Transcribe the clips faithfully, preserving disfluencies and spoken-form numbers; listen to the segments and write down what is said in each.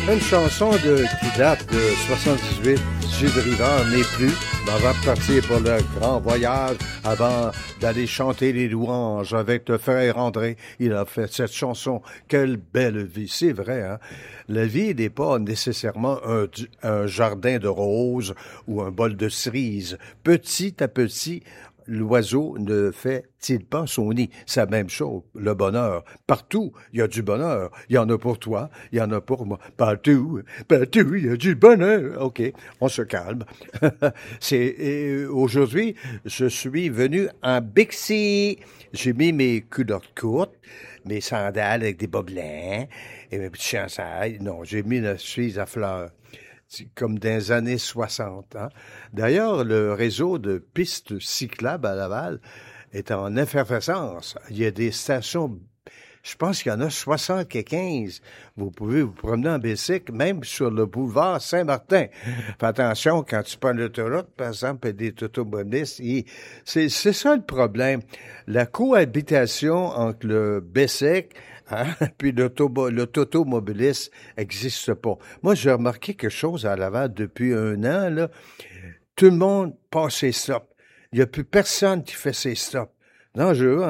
Une chanson de, qui date de soixante-dix-huit, Gilles Rivard n'est plus, mais on va partir pour le grand voyage avant d'aller chanter les louanges avec le frère André. Il a fait cette chanson. Quelle belle vie, c'est vrai, hein? La vie n'est pas nécessairement un, un jardin de roses ou un bol de cerises. Petit à petit, l'oiseau ne fait-il pas son nid? C'est la même chose, le bonheur. Partout, il y a du bonheur. Il y en a pour toi, il y en a pour moi. Partout, partout, il y a du bonheur. OK, on se calme. C'est et aujourd'hui, je suis venu en Bixi. J'ai mis mes culottes courtes, mes sandales avec des bas blancs et mes petits chandails. Non, j'ai mis la chemise à fleurs. C'est comme dans les années soixante. Hein? D'ailleurs, le réseau de pistes cyclables à Laval est en effervescence. Il y a des stations, je pense qu'il y en a soixante-quinze. Vous pouvez vous promener en bicycle, même sur le boulevard Saint-Martin. Fais attention, quand tu prends l'autoroute, par exemple, des automobilistes, c'est, c'est ça le problème. La cohabitation entre le bicycle Hein? Puis l'automobiliste n'existe pas. Moi, j'ai remarqué quelque chose à Laval depuis un an, là. Tout le monde passe ses stops. Il n'y a plus personne qui fait ses stops. Dangereux,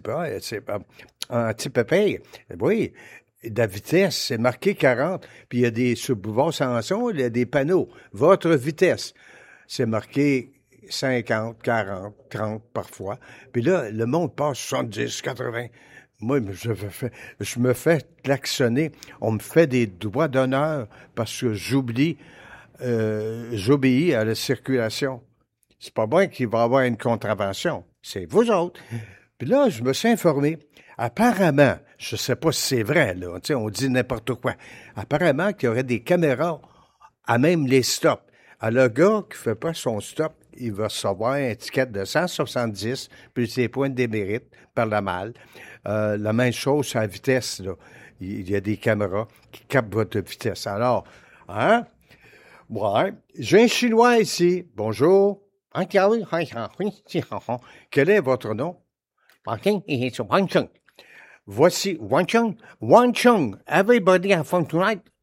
anti-pépé. Oui, la vitesse, c'est marqué quarante. Puis il y a des, sur le boulevard Samson, il y a des panneaux. Votre vitesse, c'est marqué cinquante, quarante, trente parfois. Puis là, le monde passe soixante-dix, quatre-vingts. Moi, je, fais, je me fais klaxonner. On me fait des droits d'honneur parce que j'oublie, euh, j'obéis à la circulation. C'est pas bon qu'il va y avoir une contravention. C'est vous autres. Puis là, je me suis informé. Apparemment, je sais pas si c'est vrai, là, tu sais, on dit n'importe quoi. Apparemment qu'il y aurait des caméras à même les stops. Alors, le gars qui fait pas son stop, il va recevoir un ticket de cent soixante-dix, plus ses points de démérite par la malle. Euh, la même chose à la vitesse, là. Il y a des caméras qui captent votre vitesse. Alors, hein? Ouais. J'ai un Chinois ici. Bonjour. Quel est votre nom? Voici Wang Chung. Wang Chung. Everybody have fun tonight.